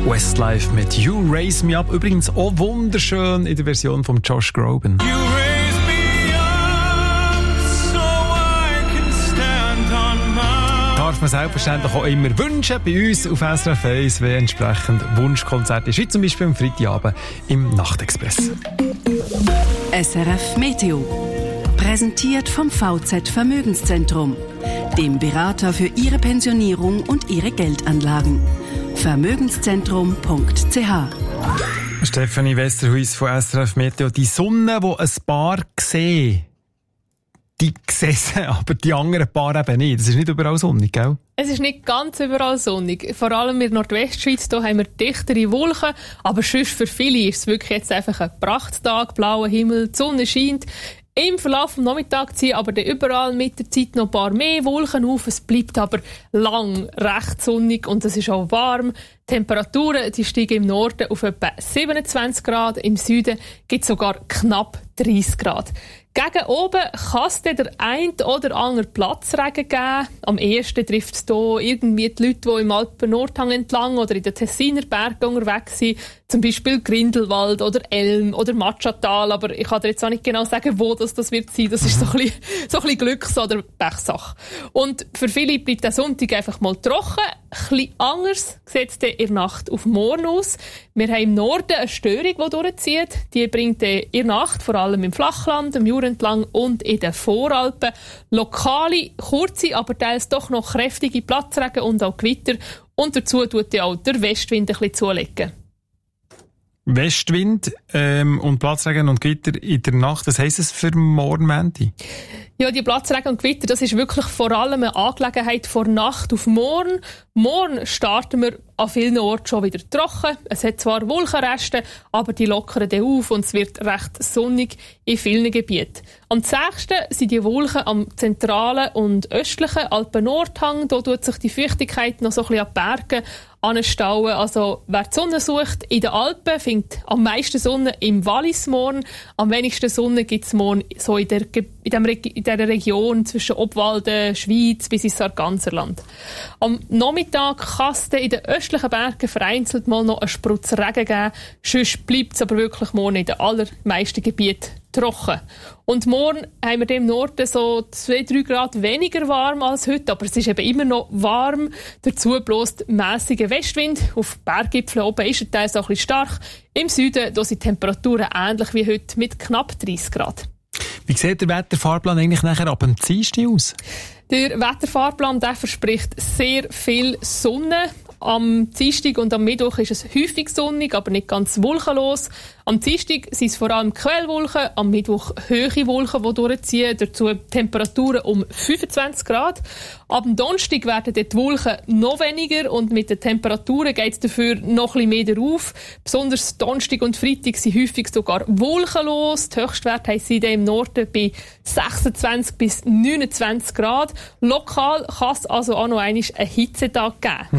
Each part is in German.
Westlife mit You Raise Me Up. Übrigens auch wunderschön in der Version von Josh Groban. You raise me up so I can stand on my... Darf man selbstverständlich auch immer wünschen bei uns auf SRF 1, wie entsprechend Wunschkonzerte ist, wie zum Beispiel am Freitagabend im Nachtexpress. SRF Meteo. Präsentiert vom VZ Vermögenszentrum, dem Berater für Ihre Pensionierung und Ihre Geldanlagen. Vermögenszentrum.ch. Stefanie Westerhuis von SRF Meteo. Die Sonne, die ein paar sehen, die sehen aber die anderen paar eben nicht. Das ist nicht überall sonnig, gell? Es ist nicht ganz überall sonnig. Vor allem in der Nordwestschweiz hier haben wir dichtere Wolken. Aber sonst für viele ist es wirklich jetzt einfach ein Prachttag, blauer Himmel, die Sonne scheint. Im Verlauf des Nachmittags ziehen aber dann überall mit der Zeit noch ein paar mehr Wolken auf. Es bleibt aber lang recht sonnig und es ist auch warm. Die Temperaturen die steigen im Norden auf etwa 27 Grad, im Süden gibt es sogar knapp 30 Grad. Gegen oben kann es dann der ein oder andere Platzregen geben. Am ehesten trifft es hier irgendwie die Leute, die im Alpen-Nordhang entlang oder in den Tessiner Bergen unterwegs sind. Zum Beispiel Grindelwald oder Elm oder Matschatal. Aber ich kann dir jetzt auch nicht genau sagen, wo das wird sein. Das ist so ein bisschen Glücks- oder Pechsache. Und für viele bleibt der Sonntag einfach mal trocken. Ein bisschen anders sieht es dann in der Nacht auf morgen aus. Wir haben im Norden eine Störung, die durchzieht. Die bringt in der Nacht, vor allem im Flachland, im Jura entlang und in den Voralpen, lokale, kurze, aber teils doch noch kräftige Platzregen und auch Gewitter. Und dazu tut ja auch der Westwind ein bisschen zulegen. Westwind und Platzregen und Gewitter in der Nacht, was heisst das für morgen Montag? Ja, die Platzregen und Gewitter, das ist wirklich vor allem eine Angelegenheit von Nacht auf morgen. Morgen starten wir an vielen Orten schon wieder trocken. Es hat zwar Wolkenreste, aber die lockern dann auf und es wird recht sonnig in vielen Gebieten. Am zächsten sind die Wolken am zentralen und östlichen Alpen-Nordhang. Da tut sich die Feuchtigkeit noch so ein bisschen an die Berge anstauen. Also wer die Sonne sucht in den Alpen, findet am meisten Sonne im Wallis morgen. Am wenigsten Sonne gibt es morgen so in dieser Region zwischen Obwalden, Schweiz bis ins Sarganserland. Am Nachmittag kann es in den östlichen Bergen vereinzelt mal noch einen Sprutz Regen geben. Sonst bleibt es aber wirklich morgen in den allermeisten Gebieten trocken. Und morgen haben wir im Norden so 2-3 Grad weniger warm als heute, aber es ist eben immer noch warm. Dazu bläst mässiger Westwind. Auf Berggipfeln oben ist er teils auch ein bisschen stark. Im Süden da sind die Temperaturen ähnlich wie heute mit knapp 30 Grad. Wie sieht der Wetterfahrplan eigentlich nachher ab dem Dienstag aus? Der Wetterfahrplan der verspricht sehr viel Sonne. Am Dienstag und am Mittwoch ist es häufig sonnig, aber nicht ganz wolkenlos. Am Dienstag sind es vor allem Quellwolken, am Mittwoch hohe Wolken, die durchziehen, dazu Temperaturen um 25 Grad. Ab dem Donnerstag werden die Wolken noch weniger und mit den Temperaturen geht es dafür noch ein bisschen mehr auf. Besonders Donnerstag und Freitag sind häufig sogar wolkenlos. Die Höchstwerte sind im Norden bei 26 bis 29 Grad. Lokal kann es also auch noch einmal einen Hitzetag geben.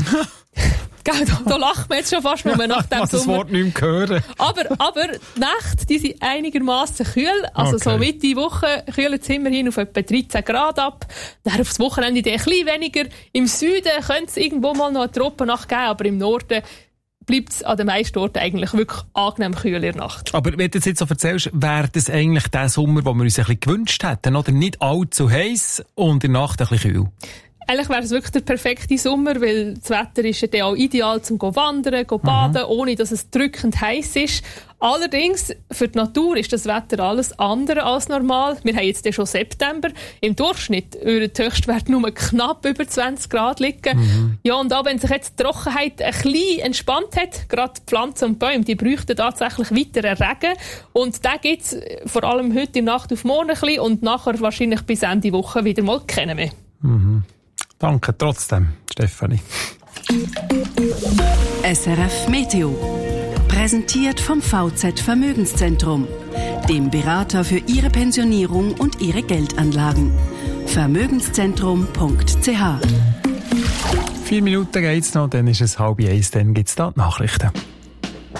Da lacht man jetzt schon fast, wenn man nach dem das Sommer... Wort nicht mehr hören. Aber die Nächte, die sind einigermassen kühl. Also okay. So Mitte Woche kühlen es immerhin auf etwa 13 Grad ab. Dann aufs Wochenende ein bisschen weniger. Im Süden könnte es irgendwo mal noch eine Tropennacht geben, aber im Norden bleibt es an den meisten Orten eigentlich wirklich angenehm kühl in der Nacht. Aber wenn du jetzt so erzählst, wäre das eigentlich der Sommer, den wir uns ein bisschen gewünscht hätten, oder? Nicht allzu heiß und in der Nacht ein bisschen kühl. Eigentlich wäre es wirklich der perfekte Sommer, weil das Wetter ist ja auch ideal zum Wandern, baden, ohne dass es drückend heiß ist. Allerdings, für die Natur ist das Wetter alles andere als normal. Wir haben jetzt schon September. Im Durchschnitt würde der Höchstwert nur knapp über 20 Grad liegen. Ja, und auch wenn sich jetzt die Trockenheit ein bisschen entspannt hat, gerade die Pflanzen und Bäume, die bräuchten tatsächlich weiteren Regen. Und den gibt es vor allem heute in der Nacht auf morgen ein bisschen und nachher wahrscheinlich bis Ende Woche wieder mal kennen wir. Danke trotzdem, Stefanie. SRF Meteo. Präsentiert vom VZ Vermögenszentrum, dem Berater für Ihre Pensionierung und Ihre Geldanlagen. Vermögenszentrum.ch. 4 Minuten geht's noch, dann ist es 12:30, dann gibt's da die Nachrichten.